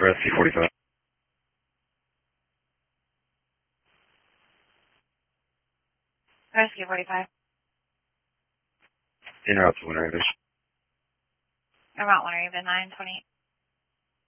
Rescue 45. Rescue 45. En route to Winter Haven. About Winter Haven 928.